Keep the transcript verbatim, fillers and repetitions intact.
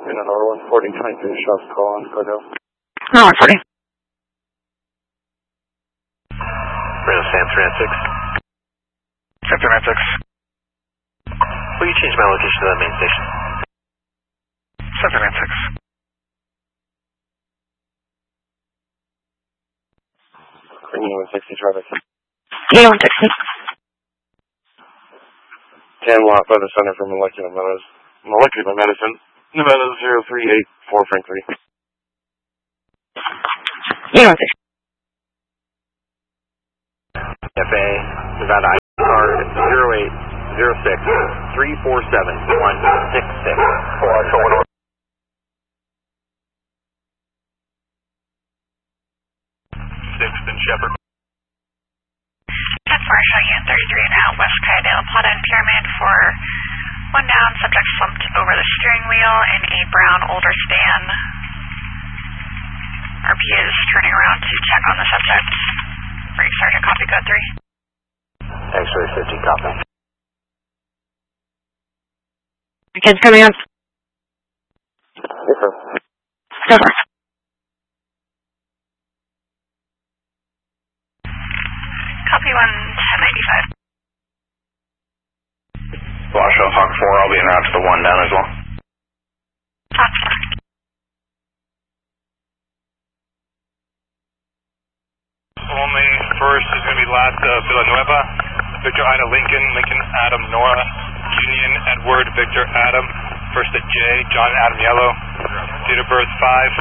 another one forty twenty-two shots call on Cordell. No, one forty. Reno Sam three nine six. Sam three nine six. Will you change my location to the main station? Sam three nine six. Green one sixty traffic. Green one sixty. ten watt by the Center for Molecular Medicine. Molecular Medicine. Nevada zero three eight four Frank three. Green one sixty. F A, Nevada I D card zero eight zero six three four seven one six six. Sixth and Shepherd. ten four, showing you thirty-three now, West Kydale, Plata and Pyramid for one down, subject slumped over the steering wheel in a brown older sedan. R P is turning around to check on the subject. Break Sergeant, copy code three. X-ray fifty, copy. Kids coming up. Yes, sir. Go for it. Copy one ten ninety-five. Wash off Hawk four, I'll be en route to the one down as well. Hawk four. Only first is going to be last uh, Villanueva, Victor Ida Lincoln, Lincoln Adam Nora, Union Edward Victor Adam, first at J, John Adam Yellow, date of birth five.